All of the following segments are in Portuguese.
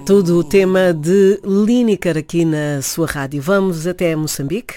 Todo o tema de Lineker aqui na sua rádio. Vamos até Moçambique.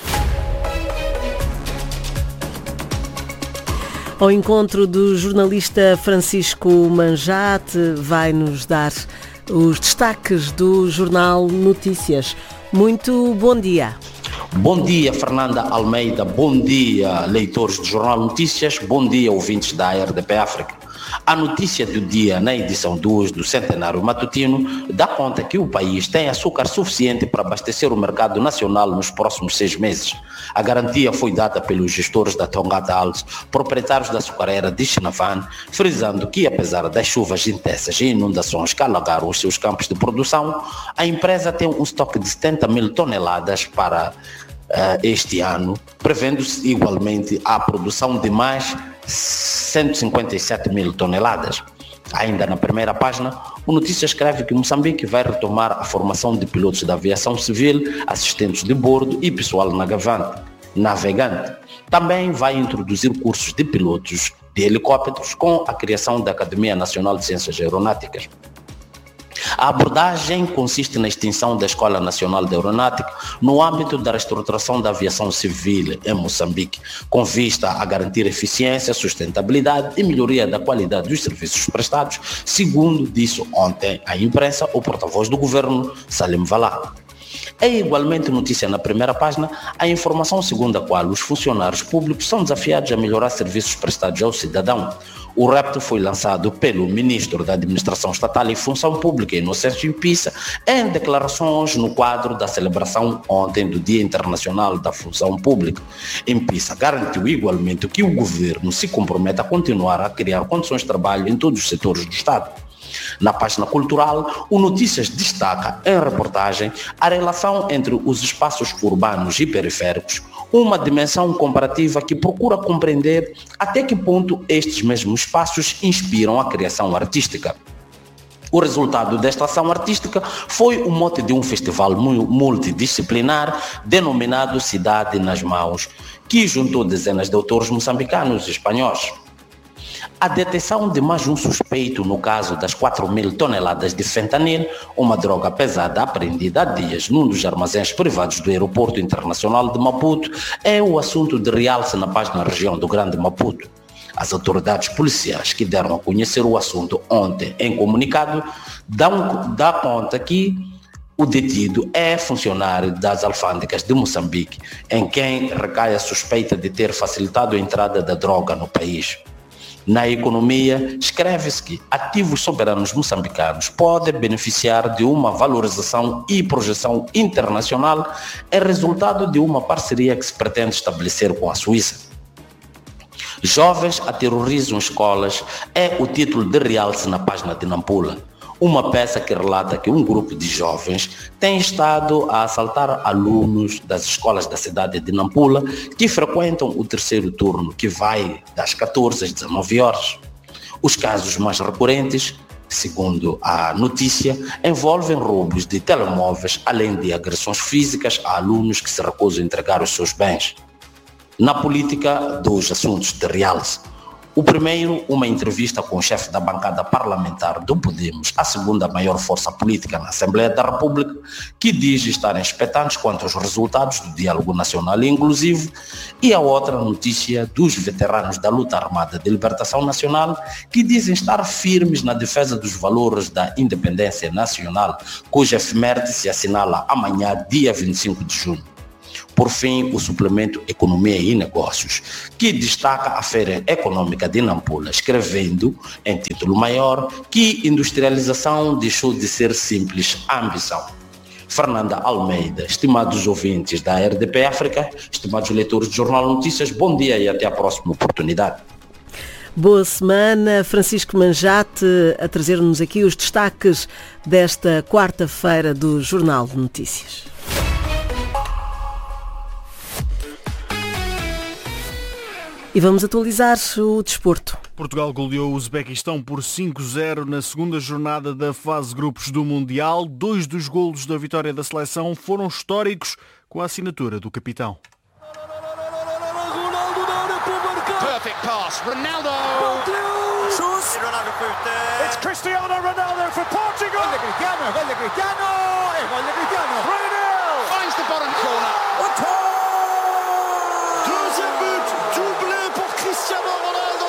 Ao encontro do jornalista Francisco Manjate, vai nos dar os destaques do Jornal Notícias. Muito bom dia. Bom dia, Fernanda Almeida. Bom dia, leitores do Jornal Notícias. Bom dia, ouvintes da RDP África. A notícia do dia, na edição 2 do Centenário Matutino, dá conta que o país tem açúcar suficiente para abastecer o mercado nacional nos próximos 6 meses. A garantia foi dada pelos gestores da Tongata Alves, proprietários da açucareira de Chinavan, frisando que, apesar das chuvas intensas e inundações que alagaram os seus campos de produção, a empresa tem um estoque de 70 mil toneladas para este ano, prevendo-se igualmente a produção de mais 157 mil toneladas. Ainda na primeira página, o Notícia escreve que Moçambique vai retomar a formação de pilotos da aviação civil, assistentes de bordo e pessoal navegante. Também vai introduzir cursos de pilotos de helicópteros com a criação da Academia Nacional de Ciências Aeronáuticas. A abordagem consiste na extinção da Escola Nacional de Aeronáutica no âmbito da reestruturação da aviação civil em Moçambique, com vista a garantir eficiência, sustentabilidade e melhoria da qualidade dos serviços prestados, segundo disse ontem à imprensa o porta-voz do governo, Salim Valá. É igualmente notícia na primeira página a informação segundo a qual os funcionários públicos são desafiados a melhorar serviços prestados ao cidadão. O repto foi lançado pelo ministro da Administração Estatal e Função Pública, Inocêncio Impissa, em declarações no quadro da celebração ontem do Dia Internacional da Função Pública. Impissa garantiu igualmente que o governo se compromete a continuar a criar condições de trabalho em todos os setores do Estado. Na página cultural, o Notícias destaca em reportagem a relação entre os espaços urbanos e periféricos, uma dimensão comparativa que procura compreender até que ponto estes mesmos espaços inspiram a criação artística. O resultado desta ação artística foi o mote de um festival multidisciplinar denominado Cidade nas Mãos, que juntou dezenas de autores moçambicanos e espanhóis. A detenção de mais um suspeito no caso das 4 mil toneladas de fentanil, uma droga pesada apreendida há dias num dos armazéns privados do Aeroporto Internacional de Maputo, é o assunto de realce na página região do Grande Maputo. As autoridades policiais que deram a conhecer o assunto ontem em comunicado dá conta que o detido é funcionário das alfândegas de Moçambique, em quem recai a suspeita de ter facilitado a entrada da droga no país. Na economia, escreve-se que ativos soberanos moçambicanos podem beneficiar de uma valorização e projeção internacional em resultado de uma parceria que se pretende estabelecer com a Suíça. Jovens aterrorizam escolas é o título de realce na página de Nampula. Uma peça que relata que um grupo de jovens tem estado a assaltar alunos das escolas da cidade de Nampula que frequentam o terceiro turno, que vai das 14 às 19 horas. Os casos mais recorrentes, segundo a notícia, envolvem roubos de telemóveis, além de agressões físicas a alunos que se recusam a entregar os seus bens. Na política, dois assuntos de realce. O primeiro, uma entrevista com o chefe da bancada parlamentar do Podemos, a segunda maior força política na Assembleia da República, que diz estar expectantes quanto aos resultados do diálogo nacional e inclusivo, e a outra notícia dos veteranos da luta armada de libertação nacional, que dizem estar firmes na defesa dos valores da independência nacional, cuja efeméride se assinala amanhã, dia 25 de junho. Por fim, o suplemento Economia e Negócios, que destaca a Feira Econômica de Nampula, escrevendo, em título maior, que industrialização deixou de ser simples ambição. Fernanda Almeida, estimados ouvintes da RDP África, estimados leitores do Jornal Notícias, bom dia e até a próxima oportunidade. Boa semana, Francisco Manjate, a trazer-nos aqui os destaques desta quarta-feira do Jornal de Notícias. E vamos atualizar o desporto. Portugal goleou o Uzbequistão por 5-0 na segunda jornada da fase grupos do Mundial. 2 dos golos da vitória da seleção foram históricos, com a assinatura do capitão. Perfect pass, Ronaldo! Jesus! Ronaldo skjuter. It's Cristiano Ronaldo for Portugal! Gol de Cristiano! Är gol de Cristiano! 3-0! Finds the bottom corner. Och deuxième but, doublé pour Cristiano Ronaldo!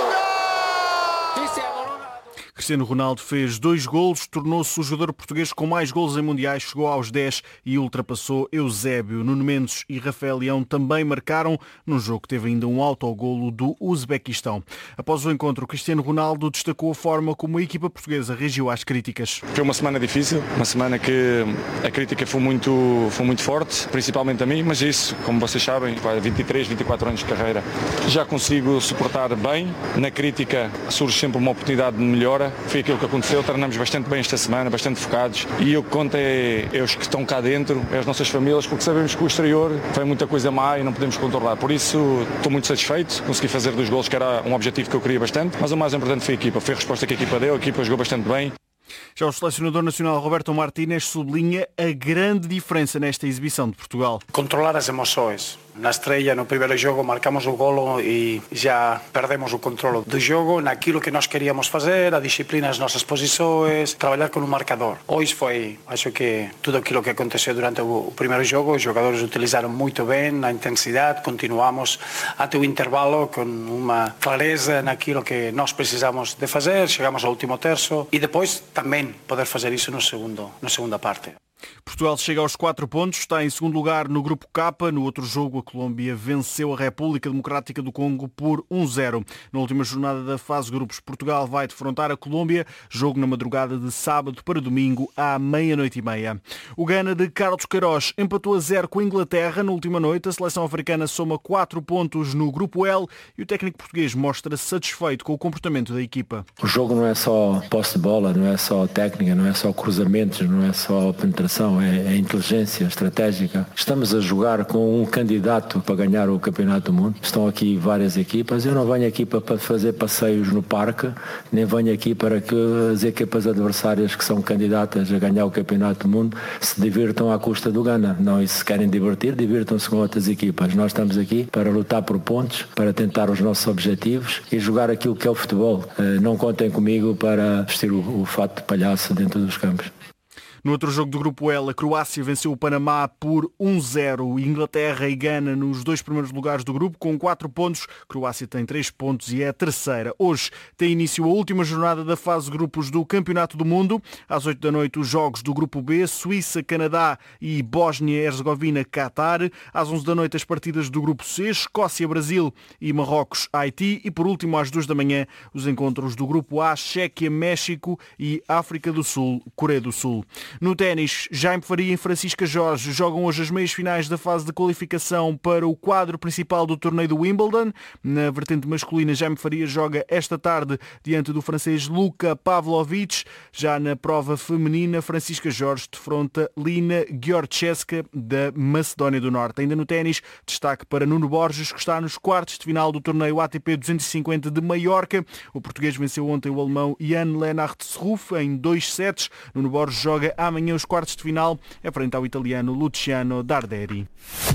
Cristiano Ronaldo. Cristiano Ronaldo fez 2 golos, tornou-se o jogador português com mais golos em mundiais, chegou aos 10 e ultrapassou Eusébio. Nuno Mendes e Rafael Leão também marcaram num jogo que teve ainda um autogolo do Uzbequistão. Após o encontro, Cristiano Ronaldo destacou a forma como a equipa portuguesa reagiu às críticas. Foi uma semana difícil, uma semana que a crítica foi muito forte, principalmente a mim, mas isso, como vocês sabem, 23, 24 anos de carreira, já consigo suportar bem. Na crítica surge sempre uma oportunidade de melhora. Foi aquilo que aconteceu, treinamos bastante bem esta semana, bastante focados, e o que conta é os que estão cá dentro, é as nossas famílias, porque sabemos que o exterior foi muita coisa má e não podemos controlar. Por isso estou muito satisfeito, consegui fazer 2 golos, que era um objetivo que eu queria bastante, mas o mais importante foi a equipa, foi a resposta que a equipa deu, a equipa jogou bastante bem. Já o selecionador nacional Roberto Martínez sublinha a grande diferença nesta exibição de Portugal. Controlar as emoções. Na estreia, no primeiro jogo, marcamos o golo e já perdemos o controle do jogo naquilo que nós queríamos fazer, a disciplina das nossas posições, trabalhar com o marcador. Hoje foi, acho que tudo aquilo que aconteceu durante o primeiro jogo, os jogadores utilizaram muito bem na intensidade, continuamos até o intervalo com uma clareza naquilo que nós precisamos de fazer, chegamos ao último terço e depois também poder fazer isso na segunda parte. Portugal chega aos 4 pontos, está em segundo lugar no Grupo K. No outro jogo, a Colômbia venceu a República Democrática do Congo por 1-0. Na última jornada da fase grupos, Portugal vai defrontar a Colômbia, jogo na madrugada de sábado para domingo à 00:30. O Ghana de Carlos Queiroz empatou a 0 com a Inglaterra na última noite. A seleção africana soma 4 pontos no Grupo L e o técnico português mostra-se satisfeito com o comportamento da equipa. O jogo não é só posse de bola, não é só técnica, não é só cruzamentos, não é só penetração. É inteligência estratégica. Estamos a jogar com um candidato para ganhar o Campeonato do Mundo. Estão aqui várias equipas. Eu não venho aqui para fazer passeios no parque, nem venho aqui para que as equipas adversárias que são candidatas a ganhar o Campeonato do Mundo se divirtam à custa do Ghana. Não, e se querem divertir, divirtam-se com outras equipas. Nós estamos aqui para lutar por pontos, para tentar os nossos objetivos e jogar aquilo que é o futebol. Não contem comigo para vestir o fato de palhaço dentro dos campos. No outro jogo do Grupo L, a Croácia venceu o Panamá por 1-0. Inglaterra e Gana nos 2 primeiros lugares do grupo com 4 pontos. A Croácia tem 3 pontos e é a terceira. Hoje tem início a última jornada da fase de grupos do Campeonato do Mundo. Às 8 da noite, os jogos do Grupo B, Suíça, Canadá e Bósnia-Herzegovina, Qatar. Às 11 da noite, as partidas do Grupo C, Escócia, Brasil e Marrocos, Haiti. E por último, às 2 da manhã, os encontros do Grupo A, Chequia, México e África do Sul, Coreia do Sul. No ténis, Jaime Faria e Francisca Jorge jogam hoje as meias finais da fase de qualificação para o quadro principal do torneio do Wimbledon. Na vertente masculina, Jaime Faria joga esta tarde diante do francês Luka Pavlovic. Já na prova feminina, Francisca Jorge defronta Lina Georgieska da Macedónia do Norte. Ainda no ténis, destaque para Nuno Borges, que está nos quartos de final do torneio ATP 250 de Maiorca. O português venceu ontem o alemão Jan Lennart Ruff em 2 sets. Nuno Borges joga amanhã os quartos de final, é frente ao italiano Luciano Darderi.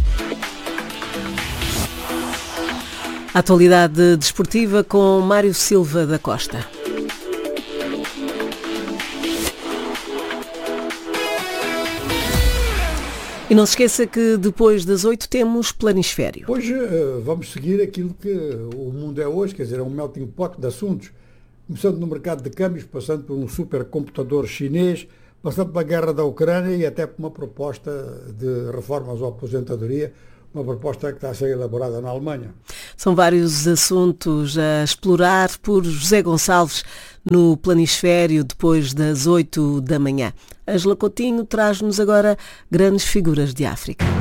Atualidade desportiva com Mário Silva da Costa. E não se esqueça que depois das 8 temos planisfério. Hoje vamos seguir aquilo que o mundo é hoje, quer dizer, é um melting pot de assuntos, começando no mercado de câmbios, passando por um supercomputador chinês, passando pela guerra da Ucrânia e até por uma proposta de reformas ou aposentadoria, uma proposta que está a ser elaborada na Alemanha. São vários assuntos a explorar por José Gonçalves no planisfério depois das 8 da manhã. Ângela Coutinho traz-nos agora grandes figuras de África.